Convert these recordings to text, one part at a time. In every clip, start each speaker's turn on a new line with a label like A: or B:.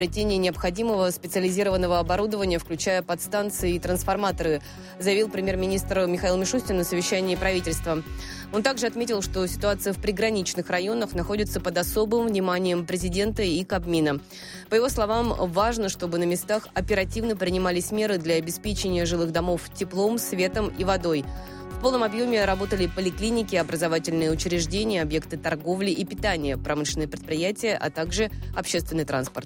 A: приобретение необходимого специализированного оборудования, включая подстанции и трансформаторы, заявил премьер-министр Михаил Мишустин на совещании правительства. Он также отметил, что ситуация в приграничных районах находится под особым вниманием президента и Кабмина. По его словам, важно, чтобы на местах оперативно принимались меры для обеспечения жилых домов теплом, светом и водой. В полном объеме работали поликлиники, образовательные учреждения, объекты торговли и питания, промышленные предприятия, а также общественный транспорт.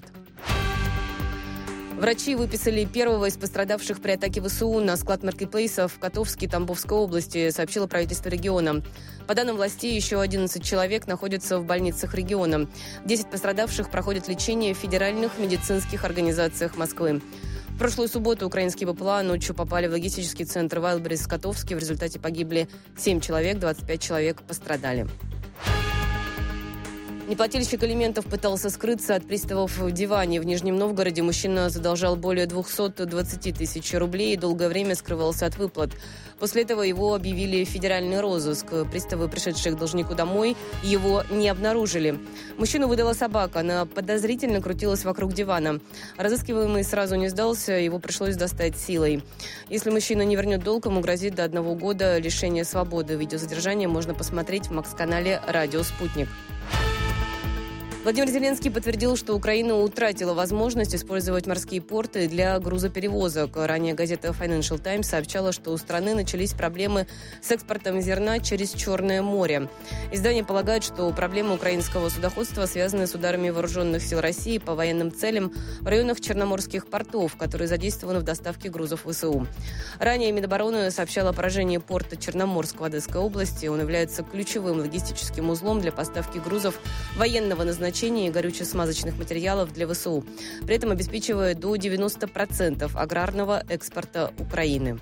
A: Врачи выписали первого из пострадавших при атаке ВСУ на склад маркетплейса в Котовске Тамбовской области, сообщило правительство региона. По данным властей, еще 11 человек находятся в больницах региона. 10 пострадавших проходят лечение в федеральных медицинских организациях Москвы. В прошлую субботу украинские БПЛА ночью попали в логистический центр Вайлдберрис в Котовске. В результате погибли 7 человек, 25 человек пострадали. Неплательщик алиментов пытался скрыться от приставов в Диване. В Нижнем Новгороде мужчина задолжал более 220 тысяч рублей и долгое время скрывался от выплат. После этого его объявили в федеральный розыск. Приставы, пришедшие к должнику домой, его не обнаружили. Мужчину выдала собака. Она подозрительно крутилась вокруг дивана. Разыскиваемый сразу не сдался, его пришлось достать силой. Если мужчина не вернет долг, ему грозит до 1 года лишения свободы. Видеозадержание можно посмотреть в МАКС-канале «Радио Спутник». Владимир Зеленский подтвердил, что Украина утратила возможность использовать морские порты для грузоперевозок. Ранее газета Financial Times сообщала, что у страны начались проблемы с экспортом зерна через Черное море. Издание полагает, что проблемы украинского судоходства связаны с ударами вооруженных сил России по военным целям в районах черноморских портов, которые задействованы в доставке грузов ВСУ. Ранее Минобороны сообщало о поражении порта Черноморск в Одесской области. Он является ключевым логистическим узлом для поставки грузов военного назначения и горюче-смазочных материалов для ВСУ. При этом обеспечивает до 90% аграрного экспорта Украины.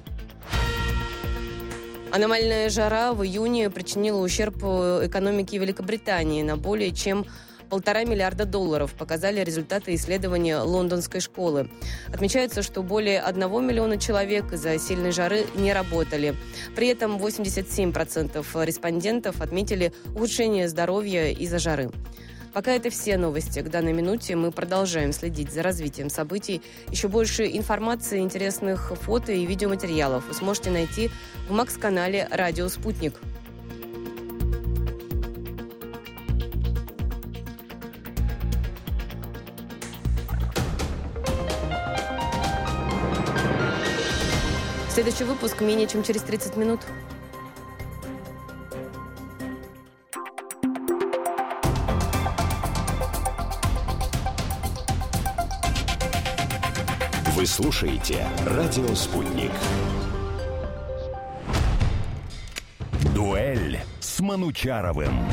A: Аномальная жара в июне причинила ущерб экономике Великобритании на более чем $1,5 миллиарда, показали результаты исследования лондонской школы. Отмечается, что более 1 миллиона человек из-за сильной жары не работали. При этом 87% респондентов отметили ухудшение здоровья из-за жары. Пока это все новости. К данной минуте мы продолжаем следить за развитием событий. Еще больше информации, интересных фото и видеоматериалов вы сможете найти в МАКС-канале «Радио Спутник». Следующий выпуск менее чем через 30 минут.
B: Вы слушаете «Радио Спутник». Дуэль с Манучаровым.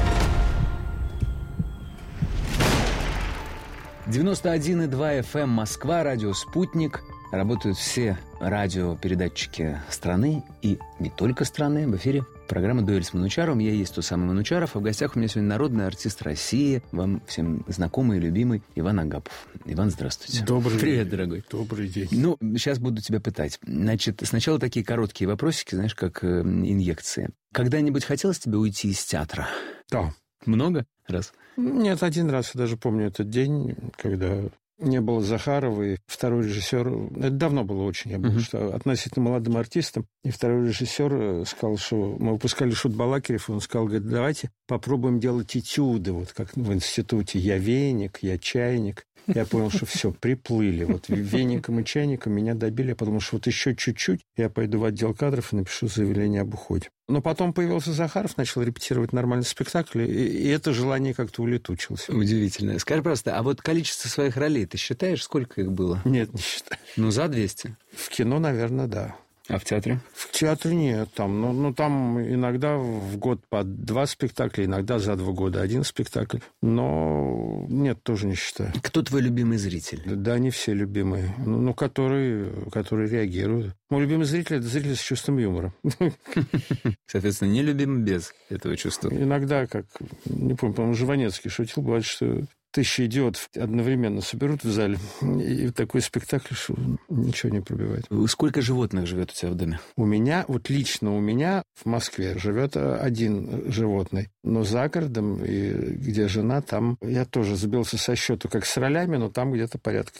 C: 91,2 FM Москва, радио «Спутник». Работают все радиопередатчики страны и не только страны. В эфире программа «Дуэль с Манучаровым». Я есть тот самый Манучаров. А в гостях у меня сегодня народный артист России, вам всем знакомый и любимый Иван Агапов. Иван, здравствуйте.
D: Добрый день.
C: Привет, дорогой.
D: Добрый день.
C: Ну, сейчас буду тебя пытать. Значит, сначала такие короткие вопросики, знаешь, как инъекции. Когда-нибудь хотелось тебе уйти из театра?
D: Да.
C: Много раз?
D: Нет, один раз я даже помню этот день, когда не было Захаровой, второй режиссер, это давно было очень, я был относительно молодым артистом, и второй режиссер сказал, что мы выпускали Шут Балакирев, он сказал, говорит, давайте попробуем делать этюды, вот как в институте, я веник, я чайник. Я понял, что все, приплыли. Вот веником и чайником меня добили. Я подумал, что вот еще чуть-чуть, я пойду в отдел кадров и напишу заявление об уходе. Но потом появился Захаров, начал репетировать нормальный спектакль, и это желание как-то улетучилось.
C: Удивительно. Скажи просто, а вот количество своих ролей, ты считаешь, сколько их было?
D: Нет, не считаю.
C: Ну, за 200?
D: В кино, наверное, да.
C: А в театре?
D: В театре нет. Там, там иногда в год по 2 спектакля, иногда за 2 года 1 спектакль. Но нет, тоже не считаю.
C: Кто твой любимый зритель?
D: Да, не все любимые. которые реагируют. Мой любимый зритель – это зритель с чувством юмора.
C: Соответственно, не любимый без этого чувства.
D: Иногда, как, не помню, по-моему, Жванецкий шутил, бывает, что 1000 идиотов одновременно соберут в зале, и такой спектакль, что ничего не пробивает.
C: Сколько животных живет у тебя в доме?
D: У меня, вот лично у меня в Москве живет 1 животный. Но за городом, и где жена, там я тоже сбился со счету, как с ролями, но там где-то порядка